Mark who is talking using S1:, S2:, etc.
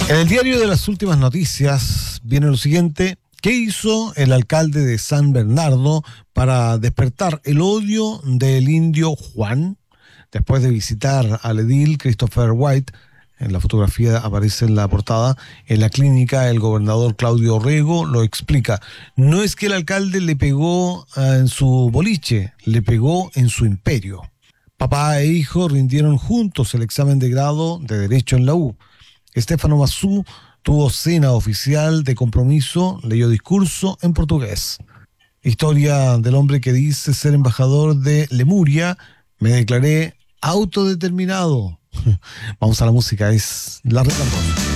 S1: En el diario de las últimas noticias viene lo siguiente. ¿Qué hizo el alcalde de San Bernardo para despertar el odio del indio Juan? Después de visitar al edil Christopher White, en la fotografía aparece en la portada, en la clínica el gobernador Claudio Rego lo explica. No es que el alcalde le pegó en su boliche, le pegó en su imperio. Papá e hijo rindieron juntos el examen de grado de Derecho en la U. Estefano Massú tuvo cena oficial de compromiso, leyó discurso en portugués. Historia del hombre que dice ser embajador de Lemuria, me declaré autodeterminado. Vamos a la música, es La Red Android.